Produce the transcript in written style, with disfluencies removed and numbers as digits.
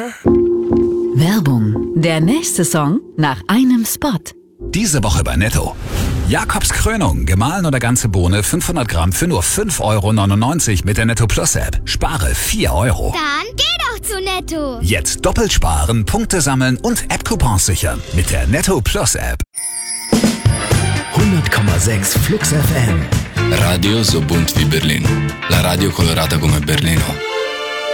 Werbung. Der nächste Song nach einem Spot. Diese Woche bei Netto. Jakobs Krönung, gemahlen oder ganze Bohne, 500 Gramm für nur 5,99 € mit der Netto Plus App. Spare 4 €. Dann geh doch zu Netto. Jetzt doppelt sparen, Punkte sammeln und App-Coupons sichern mit der Netto Plus App. 100,6 Flux FM. Radio so bunt wie Berlin. La radio colorata come Berlino.